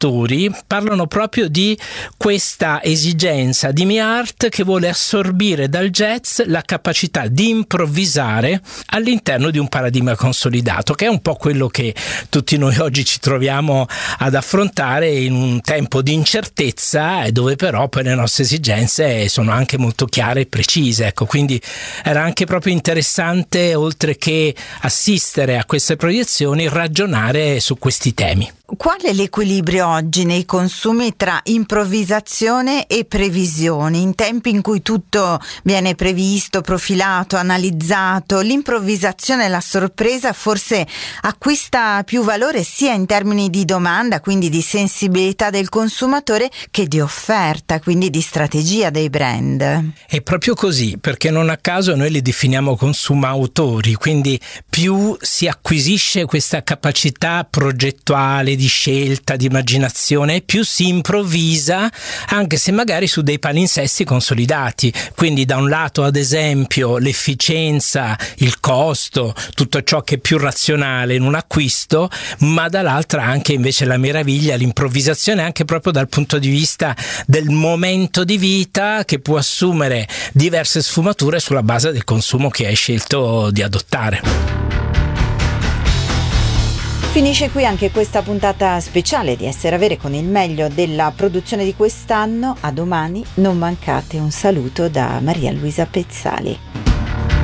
autori parlano proprio di questa esigenza di Mi-Art che vuole assorbire dal jazz la capacità di improvvisare all'interno di un paradigma consolidato, che è un po' quello che tutti noi oggi ci troviamo ad affrontare in un tempo di incertezza e dove però poi le nostre esigenze sono anche molto chiare e precise. Ecco, quindi era anche proprio interessante, oltre che assistere a queste proiezioni, ragionare su questi temi. Qual è l'equilibrio oggi nei consumi tra improvvisazione e previsioni? In tempi in cui tutto viene previsto, profilato, analizzato, l'improvvisazione e la sorpresa forse acquista più valore sia in termini di domanda, quindi di sensibilità del consumatore, che di offerta, quindi di strategia dei brand. È proprio così, perché non a caso noi li definiamo consumautori, quindi più si acquisisce questa capacità progettuale di scelta, di immaginazione, più si improvvisa, anche se magari su dei palinsesti consolidati. Quindi da un lato, ad esempio, l'efficienza, il costo, tutto ciò che è più razionale in un acquisto, ma dall'altra anche invece la meraviglia, l'improvvisazione anche proprio dal punto di vista del momento di vita, che può assumere diverse sfumature sulla base del consumo che hai scelto di adottare. Finisce qui anche questa puntata speciale di Essere Avere con il meglio della produzione di quest'anno. A domani, non mancate un saluto da Maria Luisa Pezzali.